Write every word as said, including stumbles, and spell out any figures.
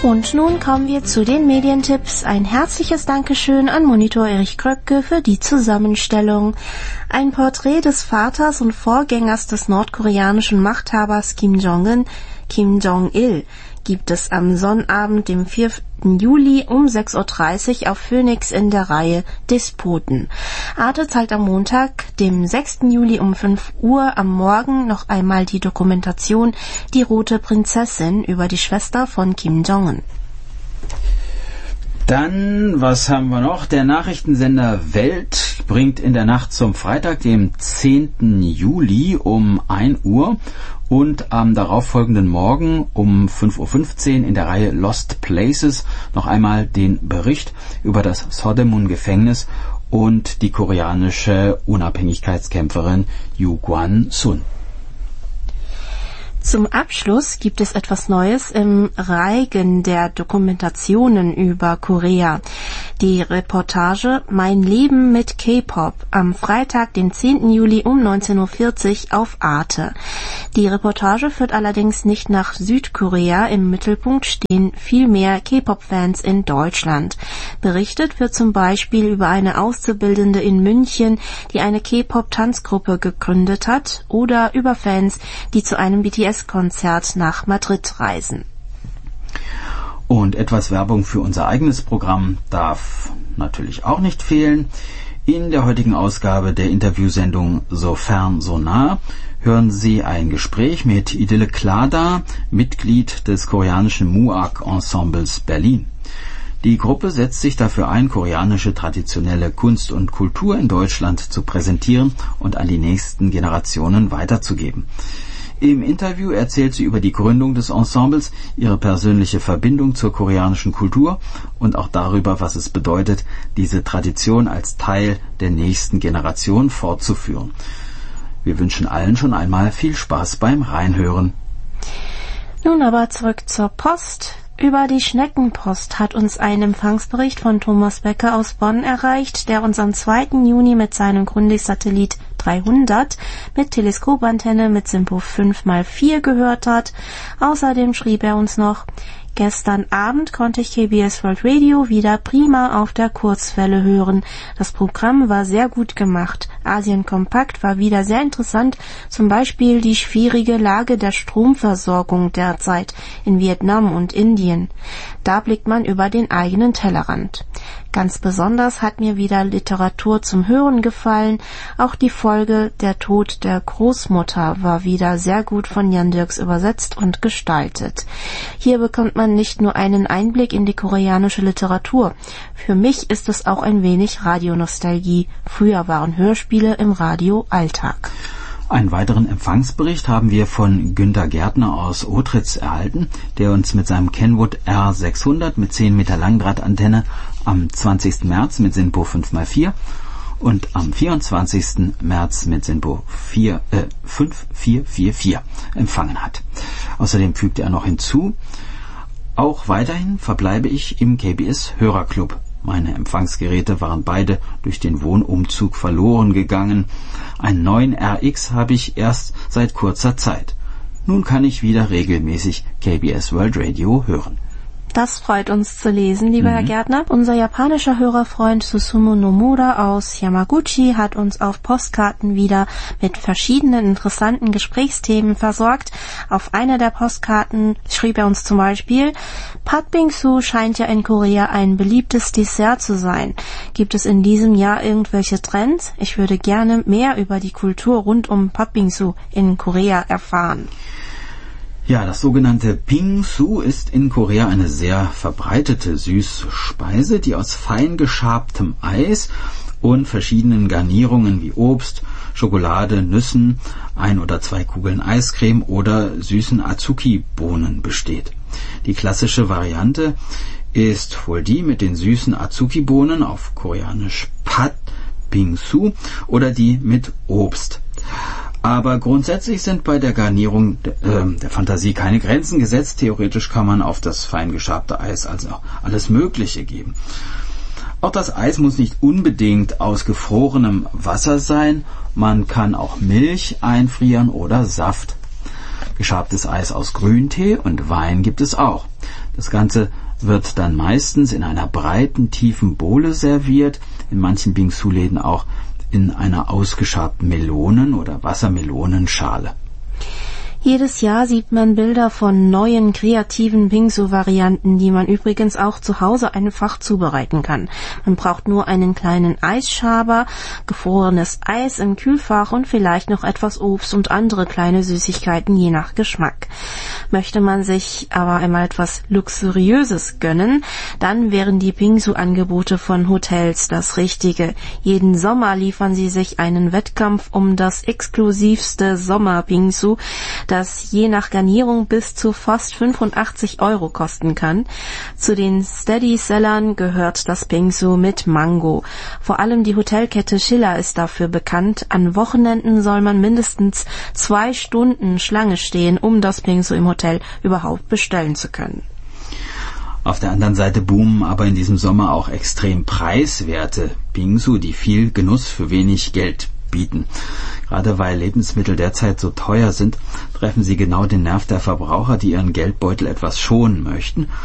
Und nun kommen wir zu den Medientipps. Ein herzliches Dankeschön an Monitor Erich Kröpke für die Zusammenstellung. Ein Porträt des Vaters und Vorgängers des nordkoreanischen Machthabers Kim Jong-un, Kim Jong-il, gibt es am Sonnabend, dem vierten Juli um sechs Uhr dreißig auf Phoenix in der Reihe Despoten. Arte zeigt am Montag, dem sechsten Juli um fünf Uhr am Morgen noch einmal die Dokumentation Die Rote Prinzessin über die Schwester von Kim Jong-un. Dann, was haben wir noch? Der Nachrichtensender Welt bringt in der Nacht zum Freitag, dem zehnten Juli um ein Uhr und am darauffolgenden Morgen um fünf Uhr fünfzehn in der Reihe Lost Places noch einmal den Bericht über das Sodemon-Gefängnis und die koreanische Unabhängigkeitskämpferin Yu Guan-sun. Zum Abschluss gibt es etwas Neues im Reigen der Dokumentationen über Korea. Die Reportage Mein Leben mit K-Pop am Freitag, den zehnten Juli um neunzehn Uhr vierzig auf Arte. Die Reportage führt allerdings nicht nach Südkorea. Im Mittelpunkt stehen vielmehr K-Pop-Fans in Deutschland. Berichtet wird zum Beispiel über eine Auszubildende in München, die eine K-Pop-Tanzgruppe gegründet hat, oder über Fans, die zu einem B T S-Konzert nach Madrid reisen. Und etwas Werbung für unser eigenes Programm darf natürlich auch nicht fehlen. In der heutigen Ausgabe der Interviewsendung So fern, so nah hören Sie ein Gespräch mit Idille Klada, Mitglied des koreanischen MUAC-Ensembles Berlin. Die Gruppe setzt sich dafür ein, koreanische traditionelle Kunst und Kultur in Deutschland zu präsentieren und an die nächsten Generationen weiterzugeben. Im Interview erzählt sie über die Gründung des Ensembles, ihre persönliche Verbindung zur koreanischen Kultur und auch darüber, was es bedeutet, diese Tradition als Teil der nächsten Generation fortzuführen. Wir wünschen allen schon einmal viel Spaß beim Reinhören. Nun aber zurück zur Post. Über die Schneckenpost hat uns ein Empfangsbericht von Thomas Becker aus Bonn erreicht, der uns am zweiten Juni mit seinem Grundig-Satellit dreihundert mit Teleskopantenne mit Simpo fünf mal vier gehört hat. Außerdem schrieb er uns noch: Gestern Abend konnte ich K B S World Radio wieder prima auf der Kurzwelle hören. Das Programm war sehr gut gemacht. Asien Kompakt war wieder sehr interessant, zum Beispiel die schwierige Lage der Stromversorgung derzeit in Vietnam und Indien. Da blickt man über den eigenen Tellerrand. Ganz besonders hat mir wieder Literatur zum Hören gefallen. Auch die Folge Der Tod der Großmutter war wieder sehr gut von Jan Dirks übersetzt und gestaltet. Hier bekommt man nicht nur einen Einblick in die koreanische Literatur. Für mich ist es auch ein wenig Radionostalgie. Früher waren Hörspiele im Radio Alltag. Einen weiteren Empfangsbericht haben wir von Günter Gärtner aus Otritz erhalten, der uns mit seinem Kenwood R sechshundert mit zehn Meter Langdrahtantenne am zwanzigsten März mit Sinpo fünf mal vier und am vierundzwanzigsten März mit Sinpo fünf vier vier vier empfangen hat. Außerdem fügte er noch hinzu: Auch weiterhin verbleibe ich im K B S Hörerclub. Meine Empfangsgeräte waren beide durch den Wohnumzug verloren gegangen. Einen neuen R X habe ich erst seit kurzer Zeit. Nun kann ich wieder regelmäßig K B S World Radio hören. Das freut uns zu lesen, lieber Mhm. Herr Gärtner. Unser japanischer Hörerfreund Susumu Nomura aus Yamaguchi hat uns auf Postkarten wieder mit verschiedenen interessanten Gesprächsthemen versorgt. Auf einer der Postkarten schrieb er uns zum Beispiel: Patbingsu scheint ja in Korea ein beliebtes Dessert zu sein. Gibt es in diesem Jahr irgendwelche Trends? Ich würde gerne mehr über die Kultur rund um Patbingsu in Korea erfahren. Ja, das sogenannte Bingsu ist in Korea eine sehr verbreitete Süßspeise, die aus fein geschabtem Eis und verschiedenen Garnierungen wie Obst, Schokolade, Nüssen, ein oder zwei Kugeln Eiscreme oder süßen Azuki-Bohnen besteht. Die klassische Variante ist wohl die mit den süßen Azuki-Bohnen, auf Koreanisch Pat Bingsu, oder die mit Obst. Aber grundsätzlich sind bei der Garnierung äh, der Fantasie keine Grenzen gesetzt. Theoretisch kann man auf das fein geschabte Eis also alles Mögliche geben. Auch das Eis muss nicht unbedingt aus gefrorenem Wasser sein. Man kann auch Milch einfrieren oder Saft. Geschabtes Eis aus Grüntee und Wein gibt es auch. Das Ganze wird dann meistens in einer breiten, tiefen Bowle serviert, in manchen Bingsu-Läden auch in einer ausgeschabten Melonen- oder Wassermelonenschale. Jedes Jahr sieht man Bilder von neuen, kreativen Bingsu-Varianten, die man übrigens auch zu Hause einfach zubereiten kann. Man braucht nur einen kleinen Eisschaber, gefrorenes Eis im Kühlfach und vielleicht noch etwas Obst und andere kleine Süßigkeiten, je nach Geschmack. Möchte man sich aber einmal etwas Luxuriöses gönnen, dann wären die Bingsu-Angebote von Hotels das Richtige. Jeden Sommer liefern sie sich einen Wettkampf um das exklusivste Sommer-Bingsu, das je nach Garnierung bis zu fast fünfundachtzig Euro kosten kann. Zu den Steady-Sellern gehört das Bingsu mit Mango. Vor allem die Hotelkette Schiller ist dafür bekannt. An Wochenenden soll man mindestens zwei Stunden Schlange stehen, um das Bingsu im Hotel überhaupt bestellen zu können. Auf der anderen Seite boomen aber in diesem Sommer auch extrem preiswerte Bingsu, die viel Genuss für wenig Geld bieten. Gerade weil Lebensmittel derzeit so teuer sind, treffen sie genau den Nerv der Verbraucher, die ihren Geldbeutel etwas schonen möchten